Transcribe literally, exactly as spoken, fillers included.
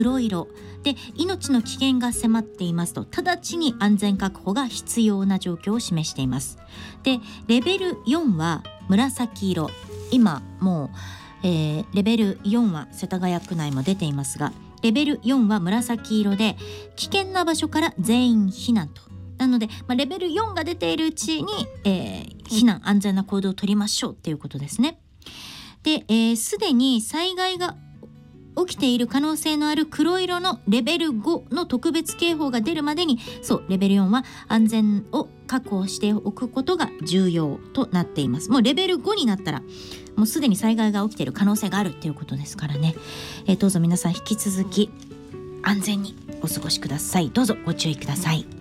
黒色で命の危険が迫っていますと直ちに安全確保が必要な状況を示しています。でレベルよんは紫色、今もう、えー、レベルよんは世田谷区内も出ていますが、レベルよんは紫色で危険な場所から全員避難と。なので、まあ、レベルよんが出ているうちに、えー、避難安全な行動を取りましょうっていうことですね。で、えー、すでに災害が起きている可能性のある黒色のレベルごの特別警報が出るまでに、そうレベルよんは安全を確保しておくことが重要となっています。もうレベルごになったらもうすでに災害が起きている可能性があるっていうことですからね、えー、どうぞ皆さん引き続き安全にお過ごしください。どうぞご注意ください。